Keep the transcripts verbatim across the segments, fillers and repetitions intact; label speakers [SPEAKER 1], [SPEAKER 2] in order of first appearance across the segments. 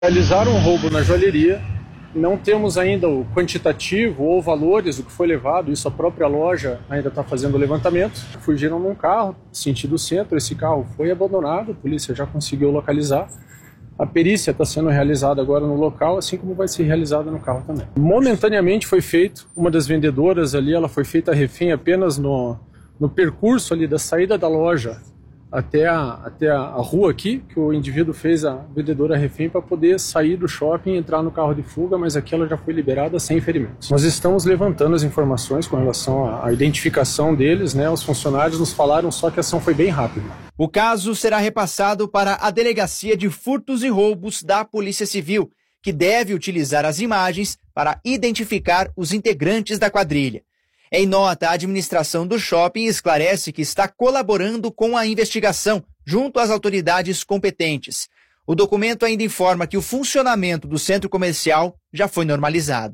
[SPEAKER 1] Realizaram um roubo na joalheria, não temos ainda o quantitativo ou valores do que foi levado, isso a própria loja ainda está fazendo o levantamento. Fugiram num carro, sentido centro, esse carro foi abandonado, a polícia já conseguiu localizar. A perícia está sendo realizada agora no local, assim como vai ser realizada no carro também. Momentaneamente foi feito, uma das vendedoras ali, ela foi feita refém apenas no, no percurso ali da saída da loja até a, até a, a rua aqui, que o indivíduo fez a vendedora refém para poder sair do shopping e entrar no carro de fuga, mas aqui ela já foi liberada sem ferimentos. Nós estamos levantando as informações com relação à, à identificação deles, né? Os funcionários nos falaram só que a ação foi bem rápida.
[SPEAKER 2] O caso será repassado para a Delegacia de Furtos e Roubos da Polícia Civil, que deve utilizar as imagens para identificar os integrantes da quadrilha. Em nota, a administração do shopping esclarece que está colaborando com a investigação junto às autoridades competentes. O documento ainda informa que o funcionamento do centro comercial já foi normalizado.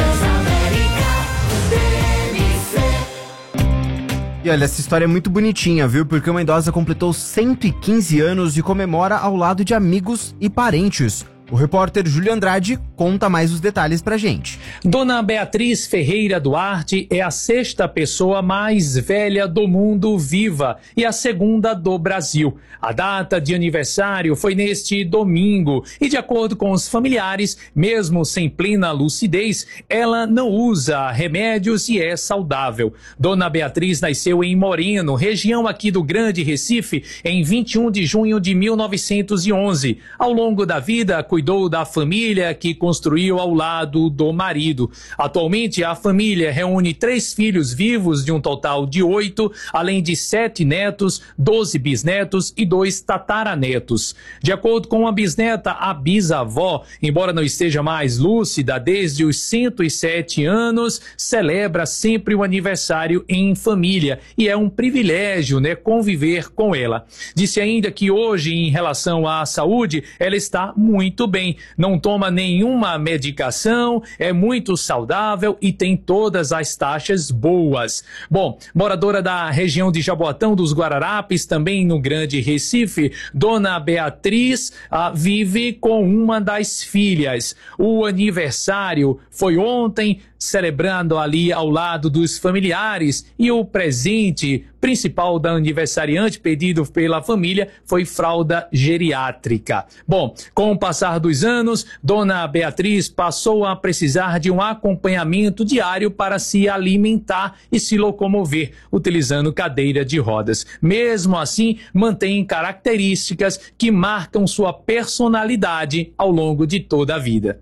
[SPEAKER 3] E olha, essa história é muito bonitinha, viu? Porque uma idosa completou cento e quinze anos e comemora ao lado de amigos e parentes. O repórter Júlio Andrade conta mais os detalhes pra gente.
[SPEAKER 4] Dona Beatriz Ferreira Duarte é a sexta pessoa mais velha do mundo viva e a segunda do Brasil. A data de aniversário foi neste domingo e, de acordo com os familiares, mesmo sem plena lucidez, ela não usa remédios e é saudável. Dona Beatriz nasceu em Moreno, região aqui do Grande Recife, em vinte e um de junho de mil novecentos e onze. Ao longo da vida, cuidou da família que construiu ao lado do marido. Atualmente, a família reúne três filhos vivos de um total de oito, além de sete netos, doze bisnetos e dois tataranetos. De acordo com a bisneta, a bisavó, embora não esteja mais lúcida desde os cento e sete anos, celebra sempre o aniversário em família e é um privilégio, né, conviver com ela. Disse ainda que hoje, em relação à saúde, ela está muito bem, não toma nenhuma medicação, é muito saudável e tem todas as taxas boas. Bom, moradora da região de Jaboatão dos Guararapes, também no Grande Recife, Dona Beatriz ah, vive com uma das filhas. O aniversário foi ontem, celebrando ali ao lado dos familiares, e o presente principal da aniversariante pedido pela família foi fralda geriátrica. Bom, com o passar dos anos, Dona Beatriz passou a precisar de um acompanhamento diário para se alimentar e se locomover, utilizando cadeira de rodas. Mesmo assim, mantém características que marcam sua personalidade ao longo de toda a vida.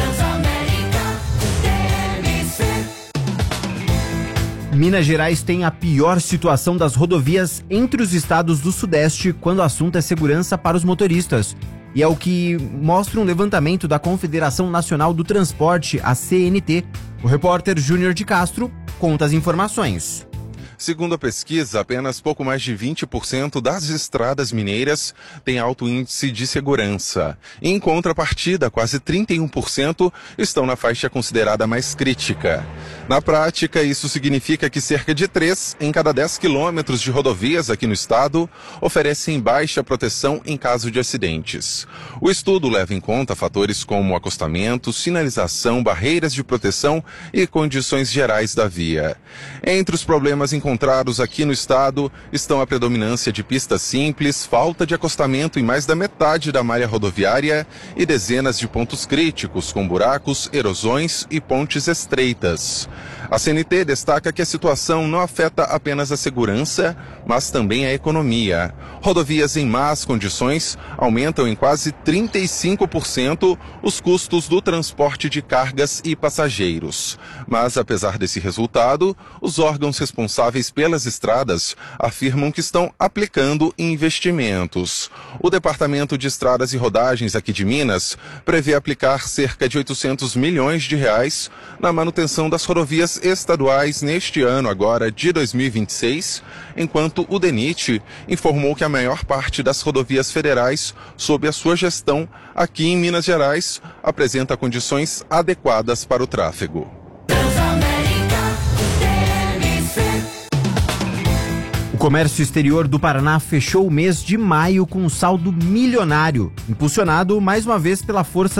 [SPEAKER 3] Minas Gerais tem a pior situação das rodovias entre os estados do Sudeste quando o assunto é segurança para os motoristas. E é o que mostra um levantamento da Confederação Nacional do Transporte, a C N T. O repórter Júnior de Castro conta as informações.
[SPEAKER 5] Segundo a pesquisa, apenas pouco mais de vinte por cento das estradas mineiras têm alto índice de segurança. Em contrapartida, quase trinta e um por cento estão na faixa considerada mais crítica. Na prática, isso significa que cerca de três em cada dez quilômetros de rodovias aqui no estado oferecem baixa proteção em caso de acidentes. O estudo leva em conta fatores como acostamento, sinalização, barreiras de proteção e condições gerais da via. Entre os problemas encontrados encontrados aqui no estado estão a predominância de pistas simples, falta de acostamento em mais da metade da malha rodoviária e dezenas de pontos críticos com buracos, erosões e pontes estreitas. A C N T destaca que a situação não afeta apenas a segurança, mas também a economia. Rodovias em más condições aumentam em quase trinta e cinco por cento os custos do transporte de cargas e passageiros. Mas, apesar desse resultado, os órgãos responsáveis pelas estradas afirmam que estão aplicando investimentos. O Departamento de Estradas e Rodagens aqui de Minas prevê aplicar cerca de oitocentos milhões de reais na manutenção das rodovias estaduais neste ano agora de dois mil e vinte e seis, enquanto o DENIT informou que a maior parte das rodovias federais sob a sua gestão aqui em Minas Gerais apresenta condições adequadas para o tráfego.
[SPEAKER 3] O comércio exterior do Paraná fechou o mês de maio com um saldo milionário, impulsionado mais uma vez pela força